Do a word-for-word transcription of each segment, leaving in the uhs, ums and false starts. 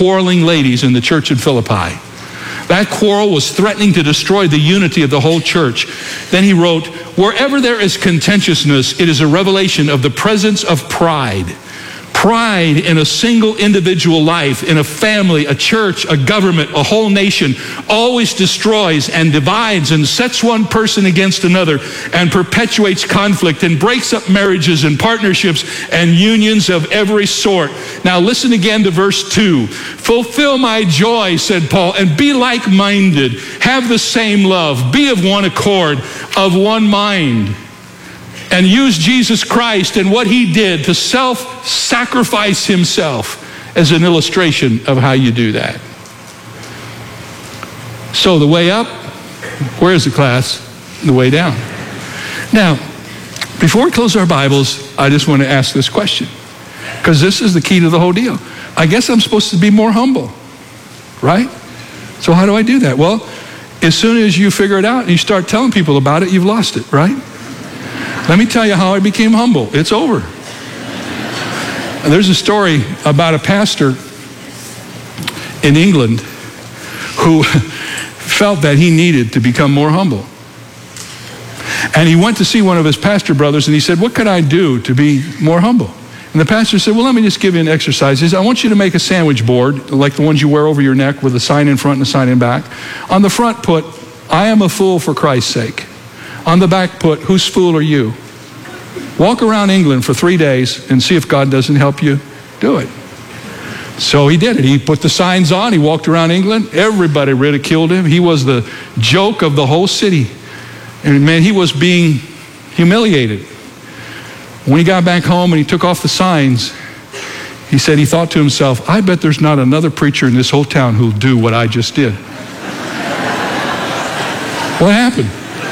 quarreling ladies in the church at Philippi. That quarrel was threatening to destroy the unity of the whole church. Then he wrote, wherever there is contentiousness, it is a revelation of the presence of pride. Pride in a single individual life, in a family, a church, a government, a whole nation, always destroys and divides and sets one person against another and perpetuates conflict and breaks up marriages and partnerships and unions of every sort. Now listen again to verse two. Fulfill my joy, said Paul, and be like-minded. Have the same love. Be of one accord, of one mind. And use Jesus Christ and what he did to self-sacrifice himself as an illustration of how you do that. So the way up, where is the class? The way down. Now, before we close our Bibles, I just want to ask this question, because this is the key to the whole deal. I guess I'm supposed to be more humble, right? So how do I do that? Well, as soon as you figure it out and you start telling people about it, you've lost it, right? Let me tell you how I became humble. It's over. There's a story about a pastor in England who felt that he needed to become more humble. And he went to see one of his pastor brothers and he said, what could I do to be more humble? And the pastor said, well, let me just give you an exercise. He said, I want you to make a sandwich board, like the ones you wear over your neck with a sign in front and a sign in back. On the front put, I am a fool for Christ's sake. On the back put, whose fool are you? Walk around England for three days and see if God doesn't help you do it. So he did it. He put the signs on. He walked around England. Everybody ridiculed him. He was the joke of the whole city. And man, he was being humiliated. When he got back home and he took off the signs, he said he thought to himself, I bet there's not another preacher in this whole town who'll do what I just did. What happened?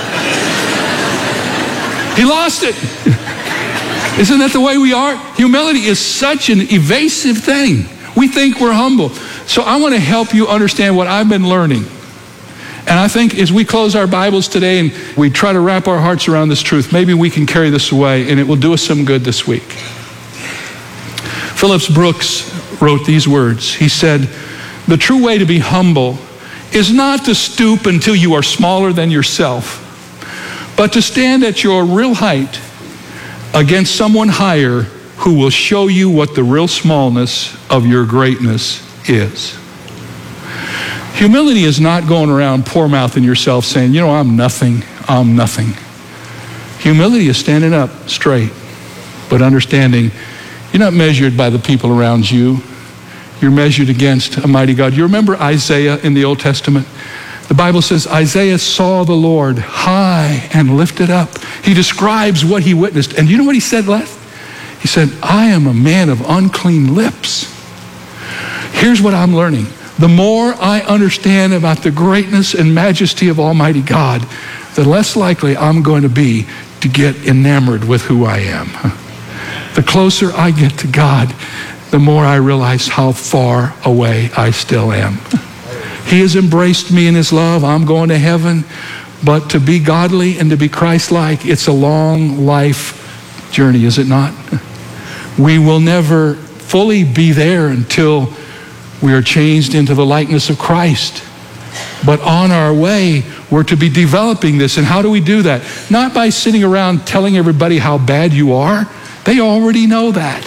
He lost it. Isn't that the way we are? Humility is such an evasive thing. We think we're humble. So I want to help you understand what I've been learning. And I think as we close our Bibles today and we try to wrap our hearts around this truth, maybe we can carry this away and it will do us some good this week. Phillips Brooks wrote these words. He said, the true way to be humble is not to stoop until you are smaller than yourself, but to stand at your real height against someone higher who will show you what the real smallness of your greatness is. Humility is not going around poor-mouthing yourself saying, you know, I'm nothing, I'm nothing. Humility is standing up straight, but understanding you're not measured by the people around you. You're measured against a mighty God. You remember Isaiah in the Old Testament? The Bible says Isaiah saw the Lord high and lifted up. He describes what he witnessed. And you know what he said last? He said, I am a man of unclean lips. Here's what I'm learning. The more I understand about the greatness and majesty of Almighty God, the less likely I'm going to be to get enamored with who I am. The closer I get to God, the more I realize how far away I still am. He has embraced me in his love. I'm going to heaven. But to be godly and to be Christ-like, it's a long life journey, is it not? We will never fully be there until we are changed into the likeness of Christ. But on our way, we're to be developing this. And how do we do that? Not by sitting around telling everybody how bad you are. They already know that.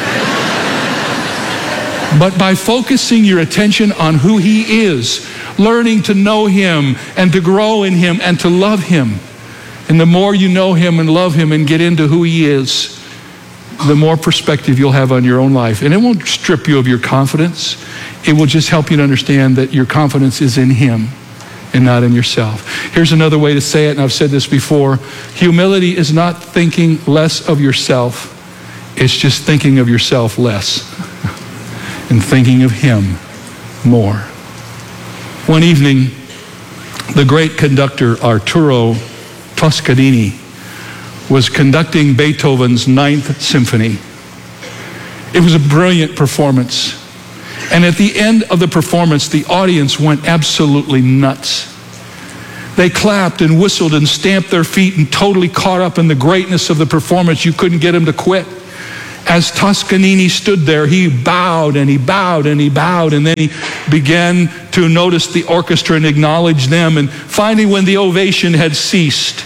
But by focusing your attention on who he is, learning to know him and to grow in him and to love him. And the more you know him and love him and get into who he is, the more perspective you'll have on your own life. And it won't strip you of your confidence. It will just help you to understand that your confidence is in him and not in yourself. Here's another way to say it, and I've said this before. Humility is not thinking less of yourself. It's just thinking of yourself less and thinking of him more. One evening, the great conductor Arturo Toscanini was conducting Beethoven's Ninth Symphony. It was a brilliant performance. And at the end of the performance, the audience went absolutely nuts. They clapped and whistled and stamped their feet and totally caught up in the greatness of the performance. You couldn't get them to quit. As Toscanini stood there, he bowed and he bowed and he bowed, and then he began to notice the orchestra and acknowledge them. And finally, when the ovation had ceased,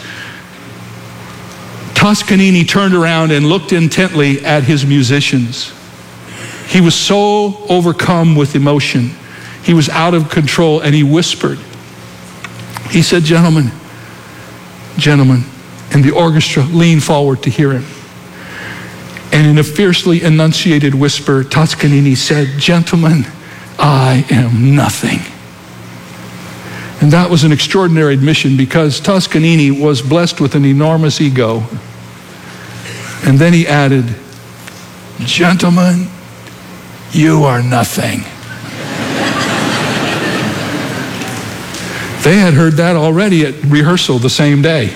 Toscanini turned around and looked intently at his musicians. He was so overcome with emotion. He was out of control, and he whispered. He said, "Gentlemen, gentlemen," and the orchestra leaned forward to hear him. And in a fiercely enunciated whisper, Toscanini said, "Gentlemen, I am nothing." And that was an extraordinary admission, because Toscanini was blessed with an enormous ego. And then he added, "Gentlemen, you are nothing." They had heard that already at rehearsal the same day.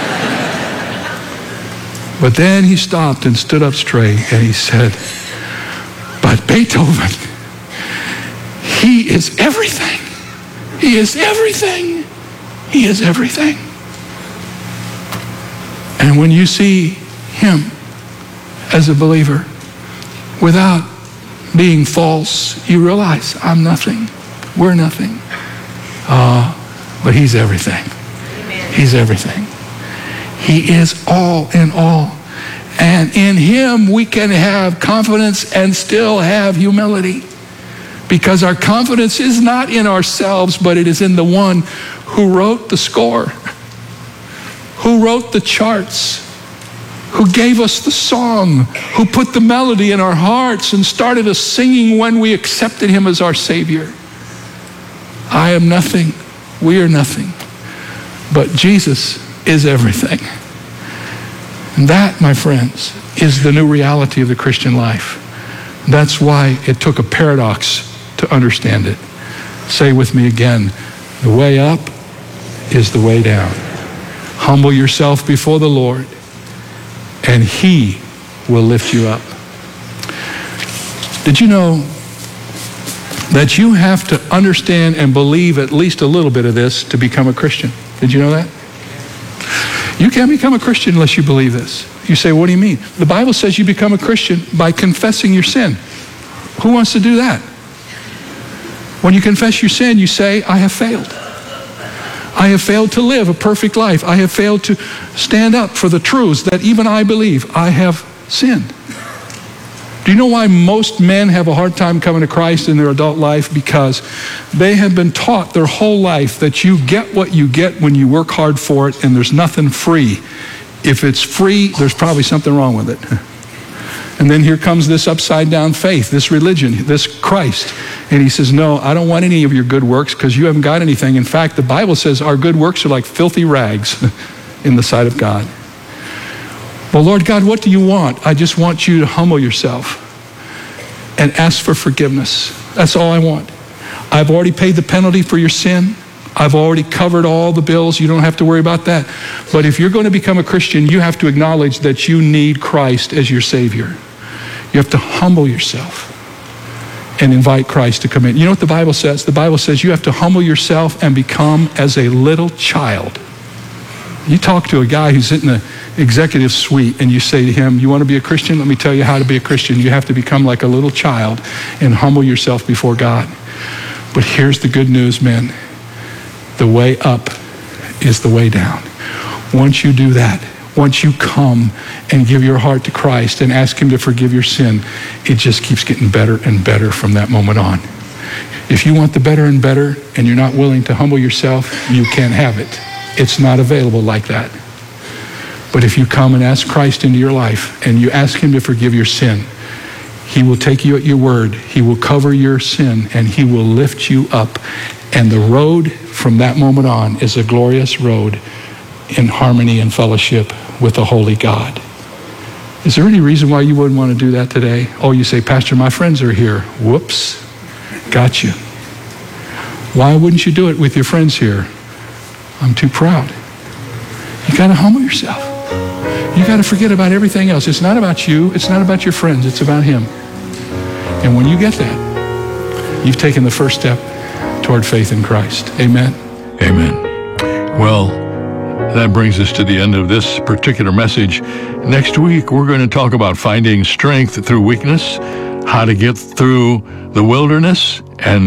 But then he stopped and stood up straight, and he said, "But Beethoven, he is everything. He is everything. He is everything." And when you see him as a believer, without being false, you realize, I'm nothing. We're nothing. Uh, but he's everything. Amen. He's everything. He is all in all. And in him we can have confidence and still have humility. Because our confidence is not in ourselves, but it is in the one who wrote the score, who wrote the charts, who gave us the song, who put the melody in our hearts and started us singing when we accepted him as our Savior. I am nothing. We are nothing. But Jesus is everything. And that, my friends, is the new reality of the Christian life. That's why it took a paradox to understand it. Say with me again, the way up is the way down. Humble yourself before the Lord, and he will lift you up. Did you know that you have to understand and believe at least a little bit of this to become a Christian? Did you know that? You can't become a Christian unless you believe this. You say, what do you mean? The Bible says you become a Christian by confessing your sin. Who wants to do that? When you confess your sin, you say, I have failed. I have failed to live a perfect life. I have failed to stand up for the truths that even I believe. I have sinned. Do you know why most men have a hard time coming to Christ in their adult life? Because they have been taught their whole life that you get what you get when you work hard for it, and there's nothing free. If it's free, there's probably something wrong with it. And then here comes this upside down faith, this religion, this Christ. And he says, no, I don't want any of your good works because you haven't got anything. In fact, the Bible says our good works are like filthy rags in the sight of God. Well, Lord God, what do you want? I just want you to humble yourself and ask for forgiveness. That's all I want. I've already paid the penalty for your sin. I've already covered all the bills. You don't have to worry about that. But if you're going to become a Christian, you have to acknowledge that you need Christ as your Savior. You have to humble yourself and invite Christ to come in. You know what the Bible says? The Bible says you have to humble yourself and become as a little child. You talk to a guy who's in the executive suite and you say to him, you want to be a Christian? Let me tell you how to be a Christian. You have to become like a little child and humble yourself before God. But here's the good news, men. The way up is the way down. Once you do that, once you come and give your heart to Christ and ask him to forgive your sin, it just keeps getting better and better from that moment on. If you want the better and better and you're not willing to humble yourself, you can't have it. It's not available like that. But if you come and ask Christ into your life and you ask him to forgive your sin, he will take you at your word. He will cover your sin and he will lift you up. And the road from that moment on is a glorious road in harmony and fellowship with the holy God. Is there any reason why you wouldn't want to do that today? Oh, you say, Pastor, my friends are here. Whoops, got you. Why wouldn't you do it with your friends here? I'm too proud. You got to humble yourself. You got to forget about everything else. It's not about you. It's not about your friends. It's about him. And when you get that, you've taken the first step toward faith in Christ. Amen. Amen. Well, That brings us to the end of this particular message. Next week, we're going to talk about finding strength through weakness, how to get through the wilderness, and